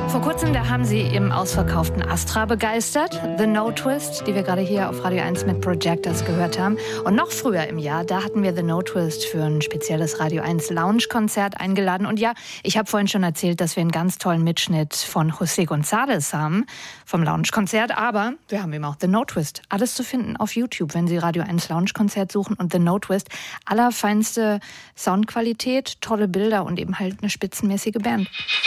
Vor kurzem, da haben sie im ausverkauften Astra begeistert. The No Twist, die wir gerade hier auf Radio 1 mit Projectors gehört haben. Und noch früher im Jahr, da hatten wir The No Twist für ein spezielles Radio 1 Lounge-Konzert eingeladen. Und ja, ich habe vorhin schon erzählt, dass wir einen ganz tollen Mitschnitt von José González haben vom Lounge-Konzert. Aber wir haben eben auch The No Twist. Alles zu finden auf YouTube, wenn Sie Radio 1 Lounge-Konzert suchen und The No Twist. Allerfeinste Soundqualität, tolle Bilder und eben halt eine spitzenmäßige Band.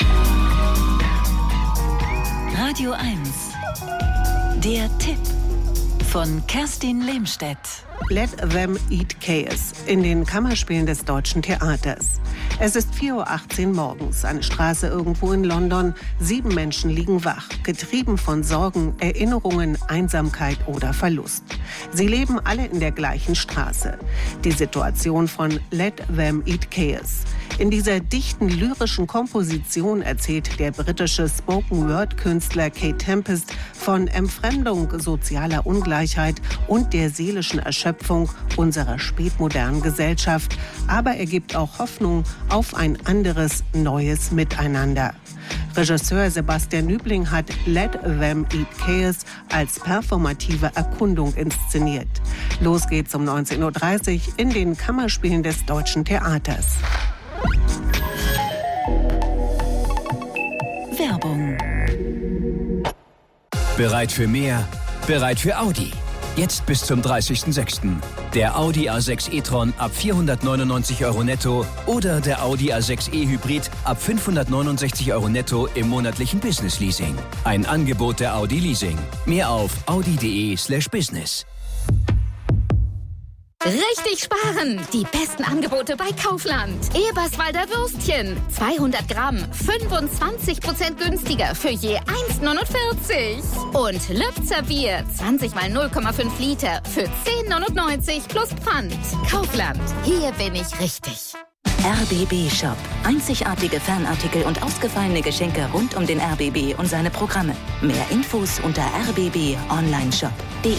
Radio 1. Der Tipp von Kerstin Lehmstedt. Let Them Eat Chaos in den Kammerspielen des Deutschen Theaters. Es ist 4:18 Uhr morgens, eine Straße irgendwo in London. 7 Menschen liegen wach, getrieben von Sorgen, Erinnerungen, Einsamkeit oder Verlust. Sie leben alle in der gleichen Straße. Die Situation von Let Them Eat Chaos. In dieser dichten lyrischen Komposition erzählt der britische Spoken-Word-Künstler Kate Tempest von Entfremdung, sozialer Ungleichheit und der seelischen Erschöpfung unserer spätmodernen Gesellschaft. Aber er gibt auch Hoffnung auf ein anderes, neues Miteinander. Regisseur Sebastian Nübling hat Let Them Eat Chaos als performative Erkundung inszeniert. Los geht's um 19:30 Uhr in den Kammerspielen des Deutschen Theaters. Werbung. Bereit für mehr? Bereit für Audi. Jetzt bis zum 30.06. Der Audi A6 e-tron ab 499 € netto oder der Audi A6 e-Hybrid ab 569 € netto im monatlichen Business-Leasing. Ein Angebot der Audi Leasing. Mehr auf audi.de/business. Richtig sparen! Die besten Angebote bei Kaufland. Eberswalder Würstchen. 200 Gramm. 25% günstiger für je 1,49. Und Lübzer Bier. 20 mal 0,5 Liter für 10,99 plus Pfand. Kaufland. Hier bin ich richtig. RBB Shop. Einzigartige Fanartikel und ausgefallene Geschenke rund um den RBB und seine Programme. Mehr Infos unter rbbonlineshop.de.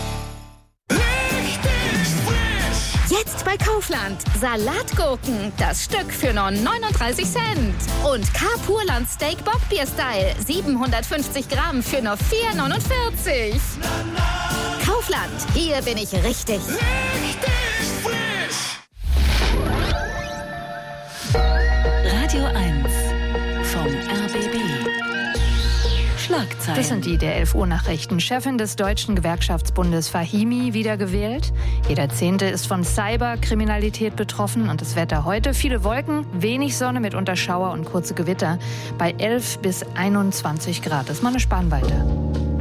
Jetzt bei Kaufland. Salatgurken, das Stück für nur 39 Cent. Und Carpurland Steak Bockbier Style, 750 Gramm für nur 4,49. Kaufland, hier bin ich richtig. Radio 1 vom RBB. Schlagzeilen. Das sind die der 11 Uhr Nachrichten. Chefin des Deutschen Gewerkschaftsbundes Fahimi wiedergewählt. Jeder 10. ist von Cyberkriminalität betroffen. Und das Wetter heute: viele Wolken, wenig Sonne, mitunter Schauer und kurze Gewitter bei 11 bis 21 Grad. Das ist mal eine Spanweite.